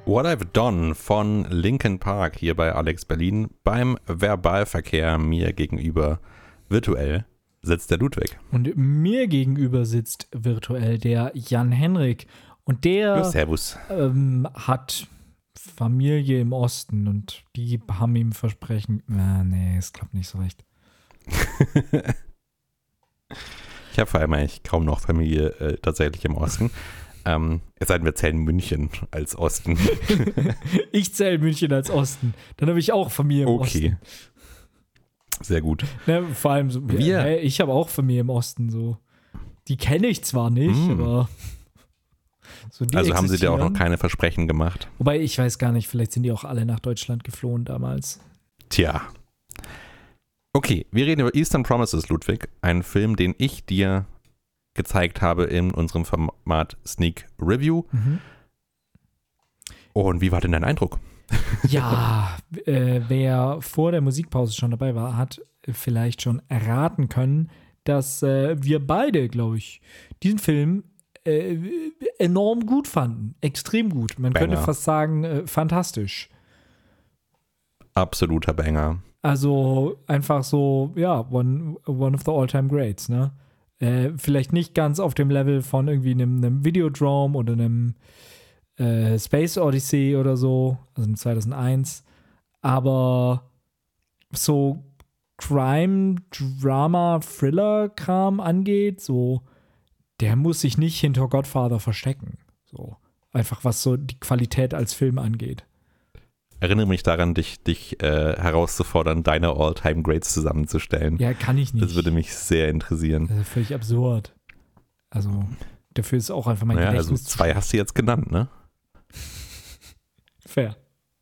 What I've Done von Linkin Park hier bei Alex Berlin. Beim Verbalverkehr mir gegenüber virtuell sitzt der Ludwig. Und mir gegenüber sitzt virtuell der Jan-Henrik. Und der Servus. hat Familie im Osten und die haben ihm versprechen, nee, es klappt nicht so recht. Ich habe vor allem eigentlich kaum noch Familie tatsächlich im Osten. Es sei denn, wir zählen München als Osten. Ich zähle München als Osten. Dann habe ich auch Familie im Osten. Okay. Sehr gut. Ne, vor allem so, ich habe auch Familie im Osten. So. Die kenne ich zwar nicht, aber so die also haben sie dir auch noch existieren. keine Versprechen gemacht? Wobei, ich weiß gar nicht, vielleicht sind die auch alle nach Deutschland geflohen damals. Tja. Okay, wir reden über Eastern Promises, Ludwig. Ein Film, den ich dir gezeigt habe in unserem Format Sneak Review. Und wie war denn dein Eindruck? Ja, wer vor der Musikpause schon dabei war, hat vielleicht schon erraten können, dass wir beide, glaube ich, diesen Film enorm gut fanden. Extrem gut. Man Banger. könnte fast sagen, fantastisch. Absoluter Banger. Also einfach so, ja, one of the all-time greats, ne? Vielleicht nicht ganz auf dem Level von irgendwie einem Videodrome oder einem Space Odyssey oder so, also im 2001, aber so Crime, Drama, Thriller-Kram angeht, so, der muss sich nicht hinter Godfather verstecken. So, einfach was so die Qualität als Film angeht. Erinnere mich daran, dich herauszufordern, deine All-Time-Greats zusammenzustellen. Ja, kann ich nicht. Das würde mich sehr interessieren. Das ist völlig absurd. Also, dafür ist auch einfach mein Naja, also Gedächtnis 2 hast du jetzt genannt, ne? fair.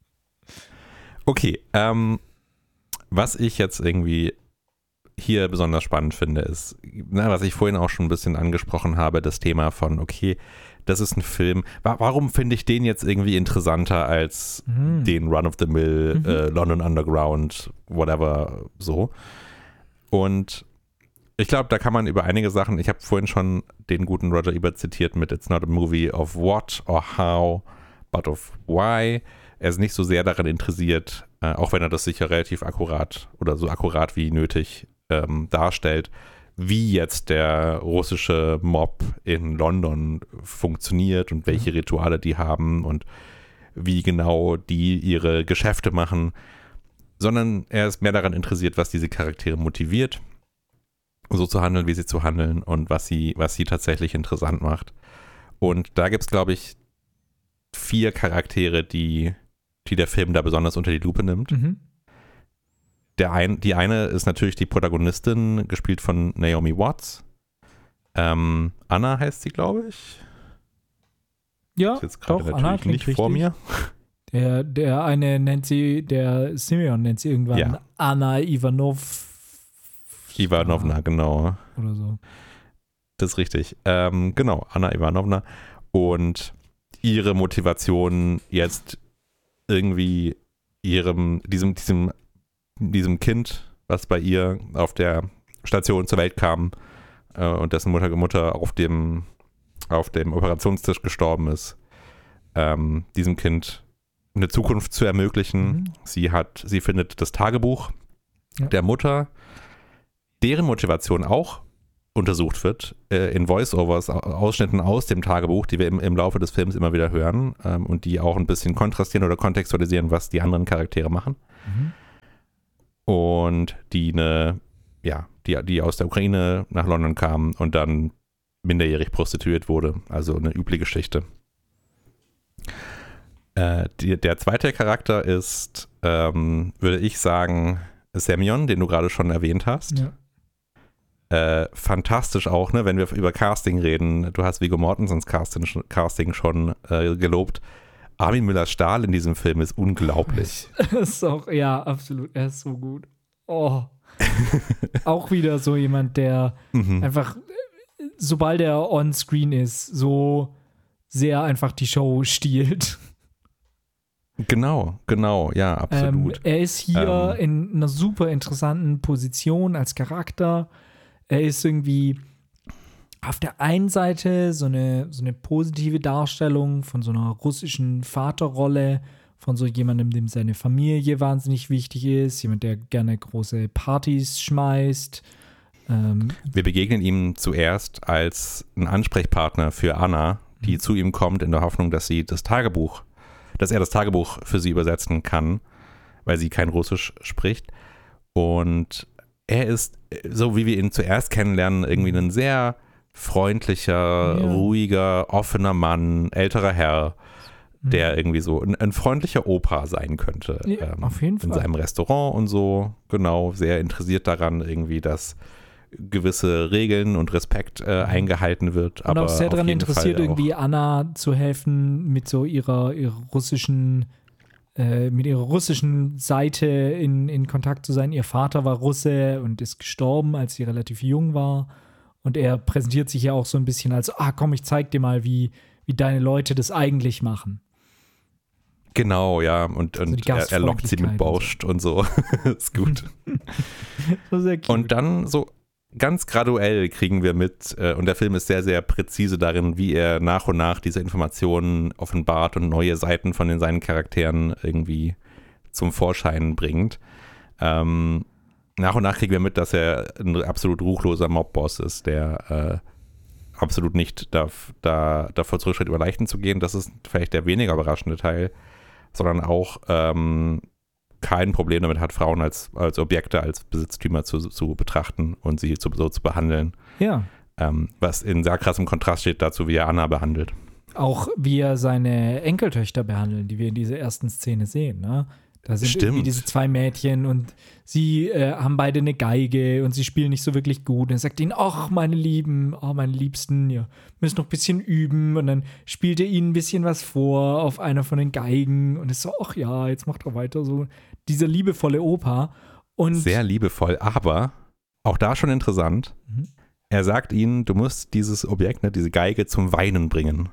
Okay, was ich jetzt irgendwie hier besonders spannend finde, ist, was ich vorhin auch schon ein bisschen angesprochen habe, das Thema von, okay, das ist ein Film, warum finde ich den jetzt irgendwie interessanter als den Run-of-the-Mill, London Underground, whatever, so. Und ich glaube, da kann man über einige Sachen, ich habe vorhin schon den guten Roger Ebert zitiert mit It's not a movie of what or how, but of why. Er ist nicht so sehr daran interessiert, auch wenn er das sicher relativ akkurat oder so akkurat wie nötig darstellt, wie jetzt der russische Mob in London funktioniert und welche Rituale die haben und wie genau die ihre Geschäfte machen, sondern er ist mehr daran interessiert, was diese Charaktere motiviert, so zu handeln, wie sie zu handeln und was sie tatsächlich interessant macht. Und da gibt es, glaube ich, 4 Charaktere, die der Film da besonders unter die Lupe nimmt. Die eine ist natürlich die Protagonistin, gespielt von Naomi Watts. Anna heißt sie, glaube ich. Ja, Ist jetzt gerade doch, Anna natürlich klingt nicht vor richtig. mir. Der eine nennt sie, der Simeon nennt sie irgendwann Ja. Anna Ivanovna, Genau. oder so. Das ist richtig. Genau, Anna Ivanovna. Und ihre Motivation jetzt irgendwie diesem Kind, was bei ihr auf der Station zur Welt kam und dessen Mutter auf dem Operationstisch gestorben ist, diesem Kind eine Zukunft zu ermöglichen. Sie findet das Tagebuch der Mutter, deren Motivation auch untersucht wird, in Voice-Overs, Ausschnitten aus dem Tagebuch, die wir im Laufe des Films immer wieder hören und die auch ein bisschen kontrastieren oder kontextualisieren, was die anderen Charaktere machen. Und die aus der Ukraine nach London kam und dann minderjährig prostituiert wurde, also eine üble Geschichte. Der zweite Charakter ist, würde ich sagen, Semyon, den du gerade schon erwähnt hast. Ja. Fantastisch auch, ne, wenn wir über Casting reden. Du hast Viggo Mortensens Casting schon gelobt. Armin Müller-Stahl in diesem Film ist unglaublich. Ist auch, ja, absolut. Er ist so gut. Oh. Auch wieder so jemand, der einfach, sobald er on screen ist, so sehr einfach die Show stiehlt. Genau, ja, absolut. Er ist hier in einer super interessanten Position als Charakter. Er ist irgendwie auf der einen Seite so eine positive Darstellung von so einer russischen Vaterrolle, von so jemandem, dem seine Familie wahnsinnig wichtig ist, jemand, der gerne große Partys schmeißt. Wir begegnen ihm zuerst als ein Ansprechpartner für Anna, die zu ihm kommt in der Hoffnung, dass er das Tagebuch für sie übersetzen kann, weil sie kein Russisch spricht. Und er ist, so wie wir ihn zuerst kennenlernen, irgendwie ein sehr freundlicher, ruhiger, offener Mann, älterer Herr, der irgendwie so ein freundlicher Opa sein könnte. Ja, auf jeden Fall. In seinem Restaurant und so, genau, sehr interessiert daran irgendwie, dass gewisse Regeln und Respekt eingehalten wird. Und aber auch sehr daran interessiert, Fall irgendwie Anna zu helfen mit so ihrer russischen Seite in Kontakt zu sein. Ihr Vater war Russe und ist gestorben, als sie relativ jung war. Und er präsentiert sich ja auch so ein bisschen als, komm, ich zeig dir mal, wie deine Leute das eigentlich machen. Genau, ja. Und er lockt sie mit Borscht und so. Ist gut. So sehr cute. Und dann so ganz graduell kriegen wir mit, und der Film ist sehr, sehr präzise darin, wie er nach und nach diese Informationen offenbart und neue Seiten von seinen Charakteren irgendwie zum Vorschein bringt. Nach und nach kriegen wir mit, dass er ein absolut ruchloser Mobboss ist, der absolut nicht davor zurückschritt, über Leichen zu gehen. Das ist vielleicht der weniger überraschende Teil, sondern auch kein Problem damit hat, Frauen als Objekte, als Besitztümer zu betrachten und sie so zu behandeln. Ja. Was in sehr krassem Kontrast steht dazu, wie er Anna behandelt. Auch wie er seine Enkeltöchter behandelt, die wir in dieser ersten Szene sehen, ne? Da sind irgendwie diese zwei Mädchen und sie haben beide eine Geige und sie spielen nicht so wirklich gut. Und er sagt ihnen, ach, meine Lieben, meine Liebsten, ihr müsst noch ein bisschen üben. Und dann spielt er ihnen ein bisschen was vor auf einer von den Geigen. Und ist so, ach ja, jetzt macht er weiter. So dieser liebevolle Opa. Und sehr liebevoll, aber auch da schon interessant. Er sagt ihnen, du musst dieses Objekt, ne, diese Geige zum Weinen bringen.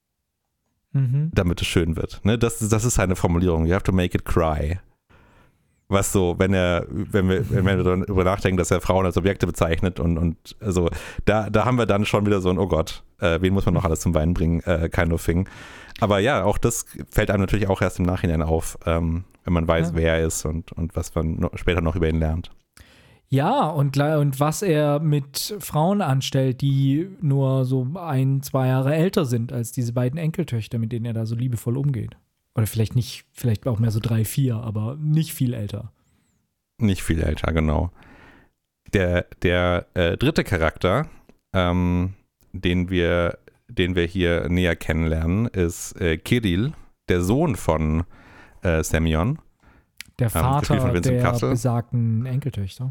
Damit es schön wird. Ne? Das ist seine Formulierung. You have to make it cry. Was so, wenn wir darüber nachdenken, dass er Frauen als Objekte bezeichnet und also da haben wir dann schon wieder so ein, oh Gott, wen muss man noch alles zum Weinen bringen? Kind of thing. Aber ja, auch das fällt einem natürlich auch erst im Nachhinein auf, wenn man weiß, wer er ist und was man später noch über ihn lernt. Ja, und was er mit Frauen anstellt, die nur so 1-2 Jahre älter sind als diese beiden Enkeltöchter, mit denen er da so liebevoll umgeht. Oder vielleicht auch mehr so 3-4, aber nicht viel älter. Nicht viel älter, genau. Der dritte Charakter, den wir hier näher kennenlernen, ist Kirill, der Sohn von Semyon. Der Vater der besagten Enkeltöchter.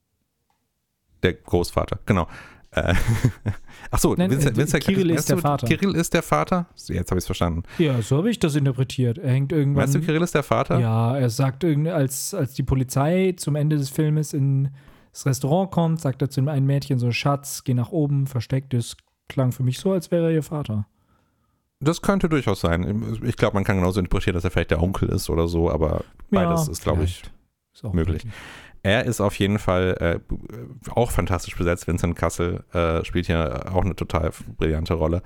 Der Großvater, genau. Achso, Kirill ist der Vater. Kirill ist der Vater? Jetzt habe ich es verstanden. Ja, so habe ich das interpretiert. Er hängt irgendwann. Meinst du, Kirill ist der Vater? Ja, er sagt als die Polizei zum Ende des Filmes ins Restaurant kommt, sagt er zu einem einen Mädchen so, Schatz, geh nach oben, versteckt es. Klang für mich so, als wäre er ihr Vater. Das könnte durchaus sein. Ich glaube, man kann genauso interpretieren, dass er vielleicht der Onkel ist oder so, aber beides ist, glaube ich, möglich. Er ist auf jeden Fall auch fantastisch besetzt. Vincent Cassel spielt hier auch eine total brillante Rolle.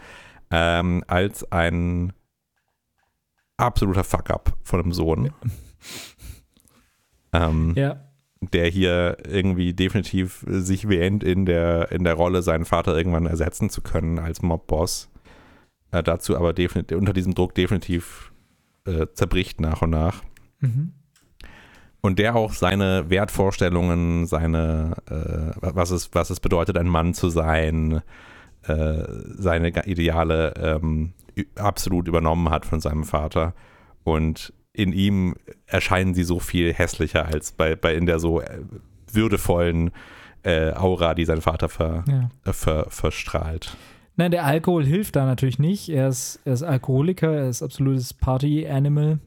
Als ein absoluter Fuck-up von einem Sohn. Der hier irgendwie definitiv sich wähnt, in der Rolle, seinen Vater irgendwann ersetzen zu können als Mobboss. Dazu aber unter diesem Druck definitiv zerbricht nach und nach. Und der auch seine Wertvorstellungen, was es bedeutet, ein Mann zu sein, seine Ideale absolut übernommen hat von seinem Vater. Und in ihm erscheinen sie so viel hässlicher als in der so würdevollen Aura, die sein Vater verstrahlt. Nein, der Alkohol hilft da natürlich nicht. Er ist Alkoholiker, er ist absolutes Party-Animal.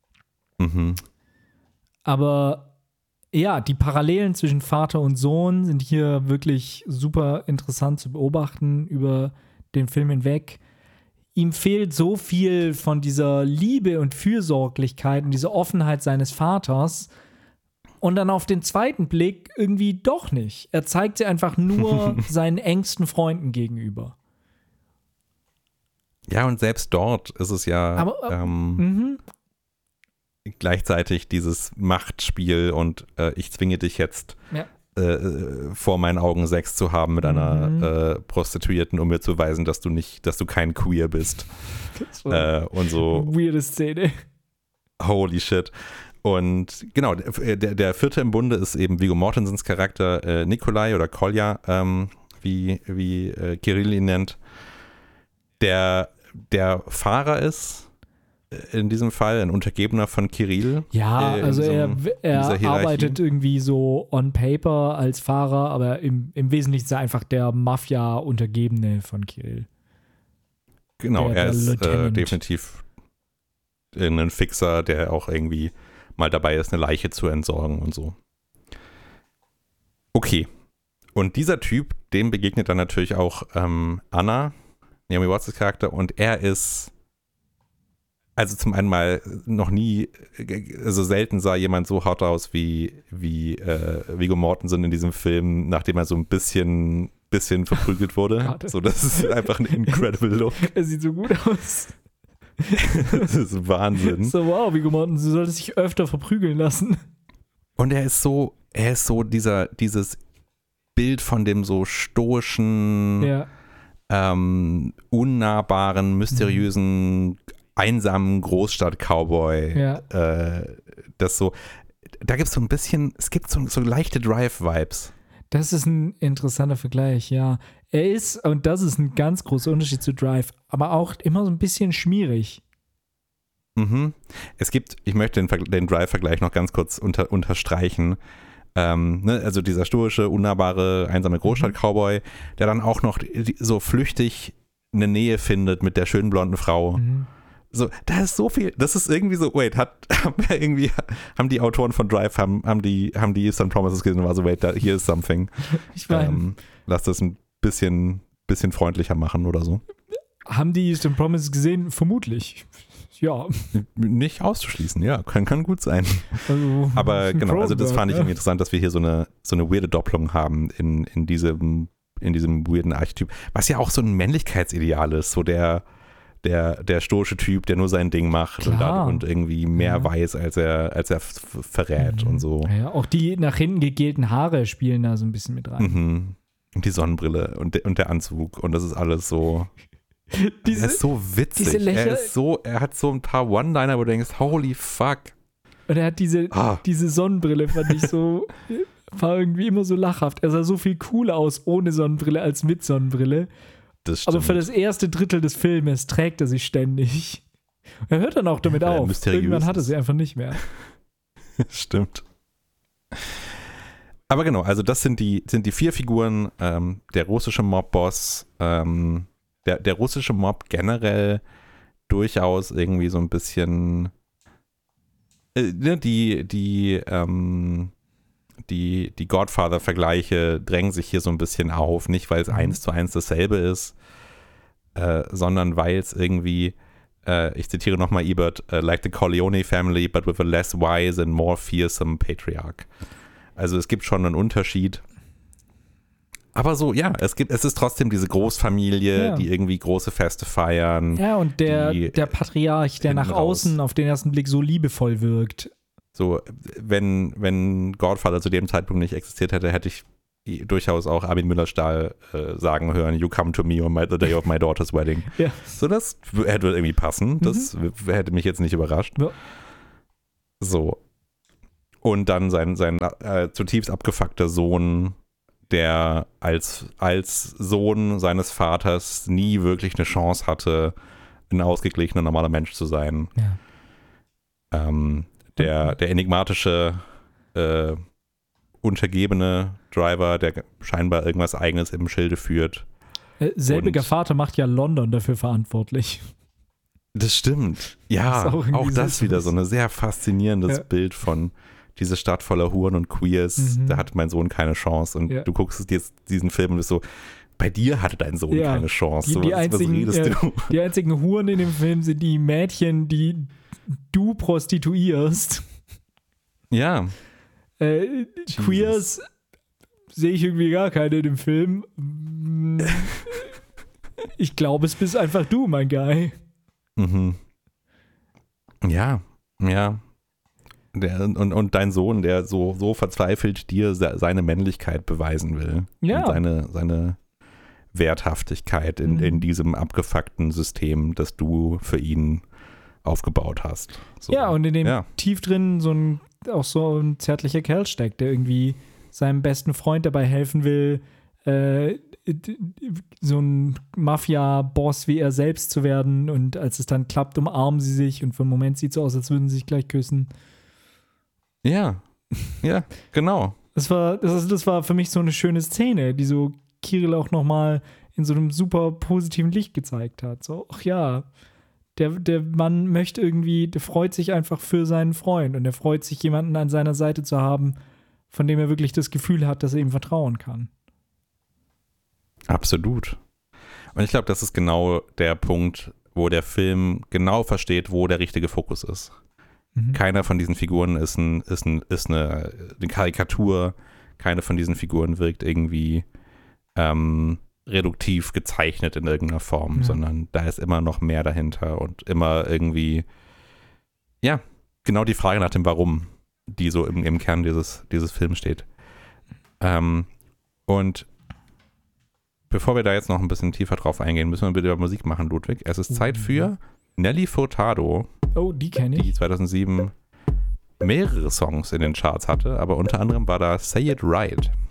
Aber ja, die Parallelen zwischen Vater und Sohn sind hier wirklich super interessant zu beobachten über den Film hinweg. Ihm fehlt so viel von dieser Liebe und Fürsorglichkeit und dieser Offenheit seines Vaters. Und dann auf den zweiten Blick irgendwie doch nicht. Er zeigt sie einfach nur seinen engsten Freunden gegenüber. Ja, und selbst dort ist es ja gleichzeitig dieses Machtspiel und ich zwinge dich jetzt vor meinen Augen Sex zu haben mit einer Prostituierten, um mir zu beweisen, dass du kein Queer bist. Und so. Weirde Szene. Holy shit. Und genau, der vierte im Bunde ist eben Viggo Mortensens Charakter Nikolai oder Kolja, wie Kirill ihn nennt, der Fahrer ist in diesem Fall, ein Untergebener von Kirill. Ja, also er arbeitet irgendwie so on paper als Fahrer, aber im Wesentlichen ist er einfach der Mafia-Untergebene von Kirill. Genau, er ist definitiv ein Fixer, der auch irgendwie mal dabei ist, eine Leiche zu entsorgen und so. Okay. Und dieser Typ, dem begegnet dann natürlich auch Anna, Naomi Watts' Charakter, und er ist, also zum einen mal noch nie, also selten sah jemand so hot aus wie Viggo Mortensen in diesem Film, nachdem er so ein bisschen verprügelt wurde. So, das ist einfach ein incredible Look. Er sieht so gut aus. Das ist Wahnsinn. So, wow, Viggo Mortensen, du solltest dich öfter verprügeln lassen. Und er ist so dieses Bild von dem so stoischen, unnahbaren, mysteriösen, einsamen Großstadt-Cowboy. Ja. Das so, da gibt es so ein bisschen, es gibt so leichte Drive-Vibes. Das ist ein interessanter Vergleich, ja. Er ist, und das ist ein ganz großer Unterschied zu Drive, aber auch immer so ein bisschen schmierig. Mhm. Ich möchte den Drive-Vergleich noch ganz kurz unterstreichen. Also dieser stoische, unnahbare, einsame Großstadt-Cowboy, der dann auch noch so flüchtig eine Nähe findet mit der schönen blonden Frau. Mhm. So, da ist so viel, das ist irgendwie so, haben die Autoren von Drive, haben die Eastern Promises gesehen und war so, here is something. Ich meine, lass das ein bisschen freundlicher machen oder so. Haben die Eastern Promises gesehen? Vermutlich. Ja. Nicht auszuschließen, ja, kann gut sein. Also, aber genau, also das fand ich irgendwie interessant, dass wir hier so eine weirde Doppelung haben in diesem weirden Archetyp, was ja auch so ein Männlichkeitsideal ist, so der stoische Typ, der nur sein Ding macht und irgendwie mehr weiß, als er verrät und so. Ja, auch die nach hinten gegelten Haare spielen da so ein bisschen mit rein. Mhm. Und die Sonnenbrille und der Anzug und das ist alles so. Er ist so witzig. Er hat so ein paar One-Liner, wo du denkst, holy fuck. Und er hat diese Sonnenbrille, fand ich so, war irgendwie immer so lachhaft. Er sah so viel cooler aus ohne Sonnenbrille als mit Sonnenbrille. Das stimmt. Aber für das erste Drittel des Filmes trägt er sich ständig. Er hört dann auch damit auf. Irgendwann hat er sie einfach nicht mehr. Stimmt. Aber genau, also das sind die 4 Figuren. Der russische Mob-Boss, der russische Mob generell durchaus irgendwie so ein bisschen die Godfather-Vergleiche drängen sich hier so ein bisschen auf, nicht weil es 1:1 dasselbe ist, sondern weil es irgendwie, ich zitiere nochmal Ebert, like the Corleone family, but with a less wise and more fearsome patriarch. Also es gibt schon einen Unterschied. Aber so, ja, es ist trotzdem diese Großfamilie, die irgendwie große Feste feiern. Ja, und der Patriarch, der nach außen auf den ersten Blick so liebevoll wirkt. So, wenn Godfather zu dem Zeitpunkt nicht existiert hätte, hätte ich durchaus auch Armin Müller-Stahl sagen hören, you come to me on the day of my daughter's wedding. Ja. So, das hätte irgendwie passen. Das hätte mich jetzt nicht überrascht. Ja. So. Und dann sein zutiefst abgefuckter Sohn, der als Sohn seines Vaters nie wirklich eine Chance hatte, ein ausgeglichener, normaler Mensch zu sein. Ja. Der enigmatische untergebene Driver, der scheinbar irgendwas Eigenes im Schilde führt. Selbiger Vater macht ja London dafür verantwortlich. Das stimmt. Ja, auch das wieder so ein sehr faszinierendes Bild von diese Stadt voller Huren und Queers. Da hat mein Sohn keine Chance. Und du guckst jetzt diesen Film und bist so, bei dir hatte dein Sohn keine Chance. Die einzigen Huren in dem Film sind die Mädchen, die du prostituierst. Ja. Queers sehe ich irgendwie gar keine in dem Film. Ich glaube, es bist einfach du, mein Guy. Mhm. Ja. Und dein Sohn, der so verzweifelt dir seine Männlichkeit beweisen will. Ja. Und seine Werthaftigkeit in diesem abgefuckten System, das du für ihn aufgebaut hast. So. Ja, und in dem tief drin so ein zärtlicher Kerl steckt, der irgendwie seinem besten Freund dabei helfen will, so ein Mafia-Boss wie er selbst zu werden, und als es dann klappt, umarmen sie sich und für einen Moment sieht es so aus, als würden sie sich gleich küssen. Ja, genau. Das war für mich so eine schöne Szene, die so Kirill auch nochmal in so einem super positiven Licht gezeigt hat. So, ach ja, der Mann möchte irgendwie, der freut sich einfach für seinen Freund und er freut sich, jemanden an seiner Seite zu haben, von dem er wirklich das Gefühl hat, dass er ihm vertrauen kann. Absolut. Und ich glaube, das ist genau der Punkt, wo der Film genau versteht, wo der richtige Fokus ist. Mhm. Keiner von diesen Figuren ist eine Karikatur. Keine von diesen Figuren wirkt irgendwie reduktiv gezeichnet in irgendeiner Form, sondern da ist immer noch mehr dahinter und immer irgendwie, ja, genau die Frage nach dem Warum, die so im Kern dieses Films steht. Und bevor wir da jetzt noch ein bisschen tiefer drauf eingehen, müssen wir bitte über Musik machen, Ludwig. Es ist Zeit für Nelly Furtado. Oh, die kenne ich. Die 2007 mehrere Songs in den Charts hatte, aber unter anderem war da Say It Right.